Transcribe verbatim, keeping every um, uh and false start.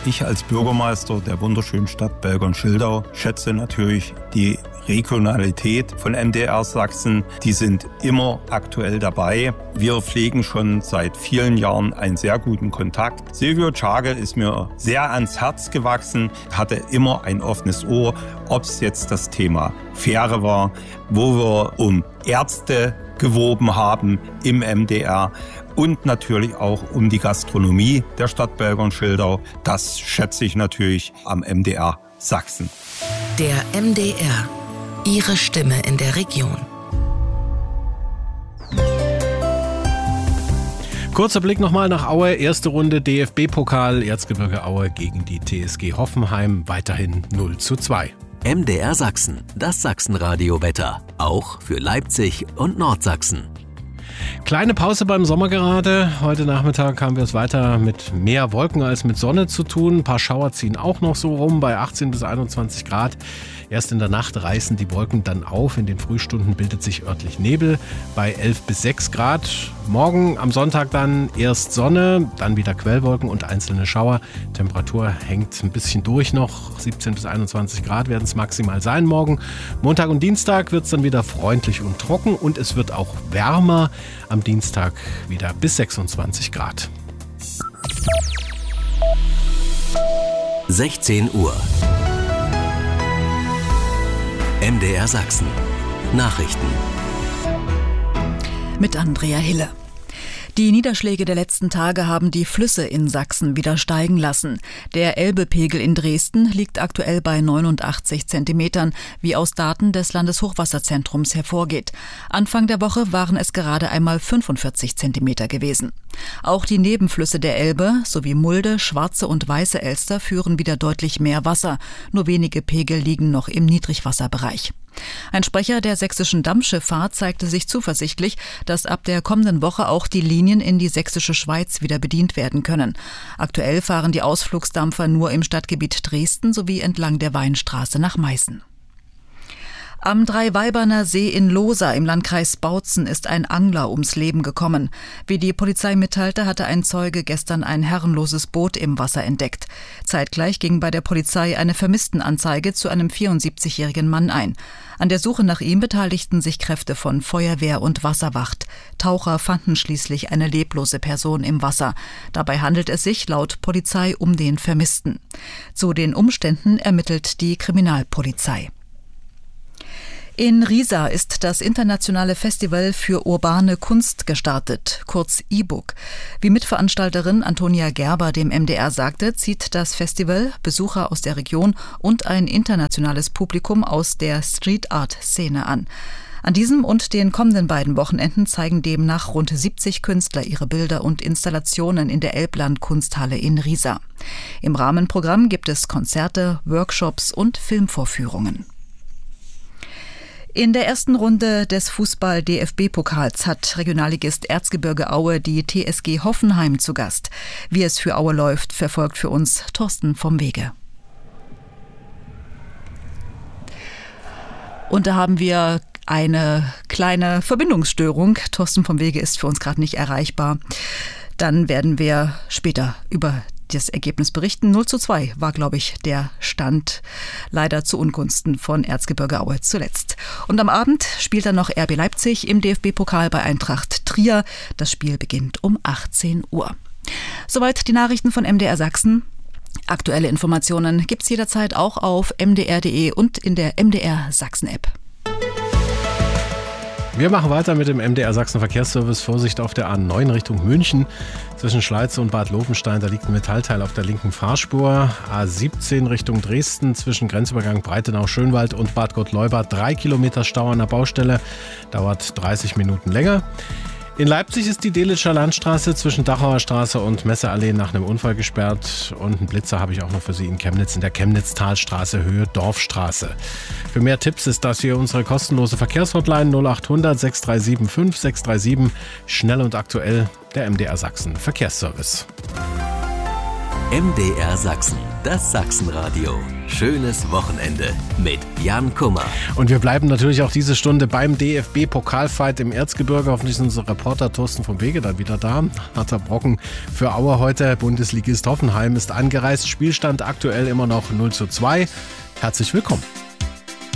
Ich als Bürgermeister der wunderschönen Stadt Belgern-Schildau schätze natürlich die Regionalität von M D R Sachsen. Die sind immer aktuell dabei. Wir pflegen schon seit vielen Jahren einen sehr guten Kontakt. Silvio Czagel ist mir sehr ans Herz gewachsen, hatte immer ein offenes Ohr, ob es jetzt das Thema Fähre war, wo wir um Ärzte geworben haben im M D R und natürlich auch um die Gastronomie der Stadt Belgern-Schildau. Das schätze ich natürlich am M D R Sachsen. Der M D R. Ihre Stimme in der Region. Kurzer Blick nochmal nach Aue. Erste Runde D F B-Pokal. Erzgebirge Aue gegen die T S G Hoffenheim. Weiterhin null zu zwei. M D R Sachsen, das Sachsenradio-Wetter. Auch für Leipzig und Nordsachsen. Kleine Pause beim Sommer gerade. Heute Nachmittag haben wir es weiter mit mehr Wolken als mit Sonne zu tun. Ein paar Schauer ziehen auch noch so rum bei achtzehn bis einundzwanzig Grad. Erst in der Nacht reißen die Wolken dann auf. In den Frühstunden bildet sich örtlich Nebel bei elf bis sechs Grad. Morgen am Sonntag dann erst Sonne, dann wieder Quellwolken und einzelne Schauer. Temperatur hängt ein bisschen durch noch. siebzehn bis einundzwanzig Grad werden es maximal sein morgen. Montag und Dienstag wird es dann wieder freundlich und trocken und es wird auch wärmer. Am Dienstag wieder bis sechsundzwanzig Grad. sechzehn Uhr. M D R Sachsen. Nachrichten. Mit Andrea Hille. Die Niederschläge der letzten Tage haben die Flüsse in Sachsen wieder steigen lassen. Der Elbepegel in Dresden liegt aktuell bei neunundachtzig Zentimetern, wie aus Daten des Landeshochwasserzentrums hervorgeht. Anfang der Woche waren es gerade einmal fünfundvierzig Zentimeter gewesen. Auch die Nebenflüsse der Elbe sowie Mulde, Schwarze und Weiße Elster führen wieder deutlich mehr Wasser. Nur wenige Pegel liegen noch im Niedrigwasserbereich. Ein Sprecher der sächsischen Dampfschifffahrt zeigte sich zuversichtlich, dass ab der kommenden Woche auch die Linien in die sächsische Schweiz wieder bedient werden können. Aktuell fahren die Ausflugsdampfer nur im Stadtgebiet Dresden sowie entlang der Weinstraße nach Meißen. Am Dreiweiberner See in Lohsa im Landkreis Bautzen ist ein Angler ums Leben gekommen. Wie die Polizei mitteilte, hatte ein Zeuge gestern ein herrenloses Boot im Wasser entdeckt. Zeitgleich ging bei der Polizei eine Vermisstenanzeige zu einem vierundsiebzigjährigen Mann ein. An der Suche nach ihm beteiligten sich Kräfte von Feuerwehr und Wasserwacht. Taucher fanden schließlich eine leblose Person im Wasser. Dabei handelt es sich laut Polizei um den Vermissten. Zu den Umständen ermittelt die Kriminalpolizei. In Riesa ist das internationale Festival für urbane Kunst gestartet, kurz I B U C. Wie Mitveranstalterin Antonia Gerber dem M D R sagte, zieht das Festival Besucher aus der Region und ein internationales Publikum aus der Street-Art-Szene an. An diesem und den kommenden beiden Wochenenden zeigen demnach rund siebzig Künstler ihre Bilder und Installationen in der Elbland-Kunsthalle in Riesa. Im Rahmenprogramm gibt es Konzerte, Workshops und Filmvorführungen. In der ersten Runde des Fußball-D F B-Pokals hat Regionalligist Erzgebirge Aue die T S G Hoffenheim zu Gast. Wie es für Aue läuft, verfolgt für uns Thorsten vom Wege. Und da haben wir eine kleine Verbindungsstörung. Thorsten vom Wege ist für uns gerade nicht erreichbar. Dann werden wir später über das Ergebnis berichten. null zu zwei war, glaube ich, der Stand, leider zu Ungunsten von Erzgebirge Aue zuletzt. Und am Abend spielt dann noch R B Leipzig im D F B-Pokal bei Eintracht Trier. Das Spiel beginnt um achtzehn Uhr. Soweit die Nachrichten von M D R Sachsen. Aktuelle Informationen gibt's jederzeit auch auf m d r punkt d e und in der M D R Sachsen-App. Wir machen weiter mit dem M D R Sachsen Verkehrsservice. Vorsicht auf der A neun Richtung München. Zwischen Schleize und Bad Lobenstein, da liegt ein Metallteil auf der linken Fahrspur. A siebzehn Richtung Dresden zwischen Grenzübergang Breitenau-Schönwald und Bad Gottleuba. Drei Kilometer Stau an der Baustelle. Dauert dreißig Minuten länger. In Leipzig ist die Delitscher Landstraße zwischen Dachauer Straße und Messeallee nach einem Unfall gesperrt. Und einen Blitzer habe ich auch noch für Sie in Chemnitz, in der Chemnitz-Talstraße, Höhe Dorfstraße. Für mehr Tipps ist das hier unsere kostenlose Verkehrshotline null acht hundert sechs drei sieben fünf sechs drei sieben. Schnell und aktuell der M D R Sachsen Verkehrsservice. M D R Sachsen, das Sachsenradio. Schönes Wochenende mit Jan Kummer. Und wir bleiben natürlich auch diese Stunde beim D F B-Pokalfight im Erzgebirge. Hoffentlich ist unser Reporter Thorsten vom Wege dann wieder da. Harter Brocken für Aue heute. Bundesligist Hoffenheim ist angereist. Spielstand aktuell immer noch null zu zwei. Herzlich willkommen.